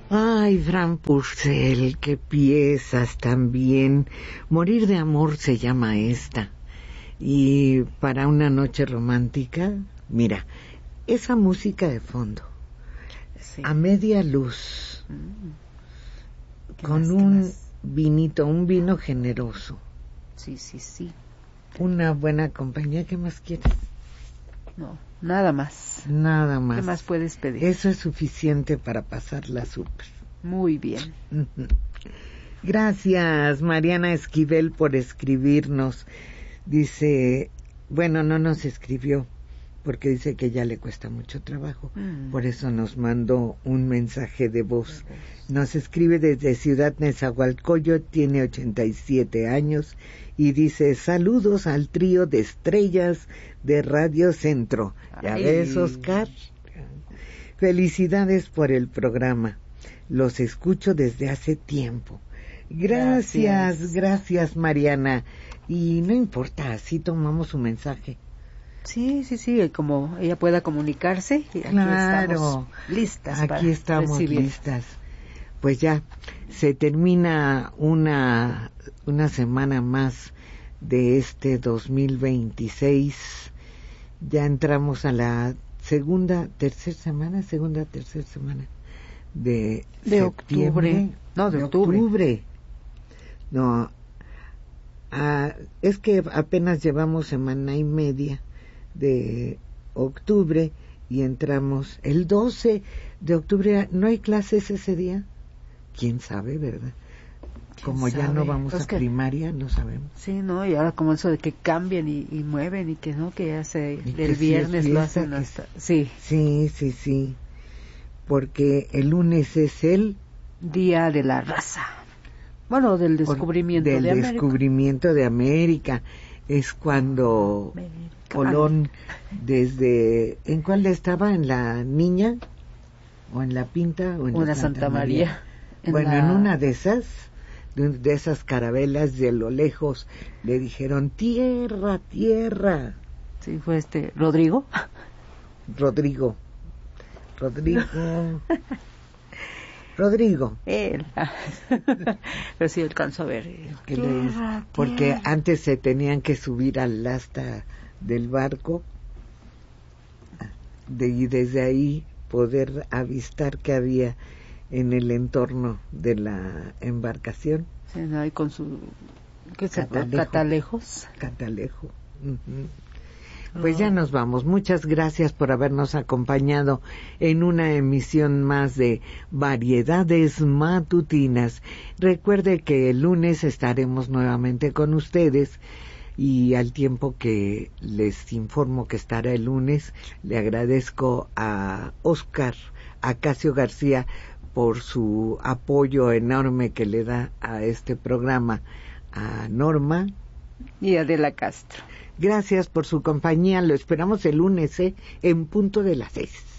Ay, Fran Purcell, qué piezas también. Morir de amor se llama esta. Y para una noche romántica, mira, esa música de fondo, sí, a media luz, con un vinito, un vino generoso. Sí, sí, sí. Una buena compañía, ¿qué más quieres? No, nada más. Nada más. ¿Qué más puedes pedir? Eso es suficiente para pasarla súper. Muy bien. Gracias, Mariana Esquivel, por escribirnos. Dice, bueno, no nos escribió, porque dice que ya le cuesta mucho trabajo. Por eso nos mandó un mensaje de voz. Nos escribe desde Ciudad Nezahualcóyotl, tiene 87 años, y dice, saludos al trío de estrellas de Radio Centro. ¿Ya ves, Oscar? Felicidades por el programa. Los escucho desde hace tiempo. Gracias, Mariana. Y no importa, así tomamos su mensaje. Sí, como ella pueda comunicarse. Claro, aquí estamos listas. Pues ya, se termina una semana más de este 2026. Ya entramos a la tercera semana de octubre. No, de octubre. No, es que apenas llevamos semana y media de octubre y entramos el 12 de octubre. ¿No hay clases ese día? ¿Quién sabe, verdad? Como ya no vamos a primaria, no sabemos. Sí, no, y ahora como eso de que cambian y mueven y que no, que ya del viernes lo hacen hasta... Sí, porque el lunes es el Día de la Raza. Bueno, del descubrimiento de América. Del descubrimiento de América. Es cuando Colón, desde... ¿En cuál estaba? ¿En la Niña? ¿O en la Pinta? ¿O en la Santa María? En una de esas carabelas, de lo lejos le dijeron tierra. Sí, fue Rodrigo. Él. Pero sí alcanzó a ver. Porque antes se tenían que subir al asta del barco y desde ahí poder avistar que había en el entorno de la embarcación. Sí, ahí con su catalejo. Pues ya nos vamos. Muchas gracias por habernos acompañado en una emisión más de Variedades Matutinas. Recuerde que el lunes estaremos nuevamente con ustedes, y al tiempo que les informo que estará el lunes, le agradezco a Oscar Acacio García por su apoyo enorme que le da a este programa, a Norma y a Adela Castro. Gracias por su compañía. Lo esperamos el lunes, en punto de las 6.